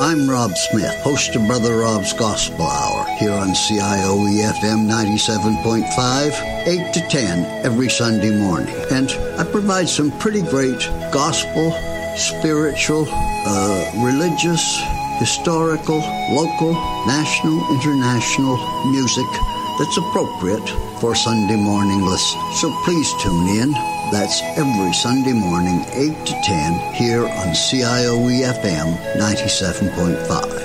I'm Rob Smith, host of Brother Rob's Gospel Hour here on CIOE-FM 97.5, 8 to 10 every Sunday morning. And I provide some pretty great gospel, spiritual, religious, historical, local, national, international music that's appropriate for Sunday morning listeners. So please tune in. That's every Sunday morning, 8 to 10, here on CIOE-FM 97.5.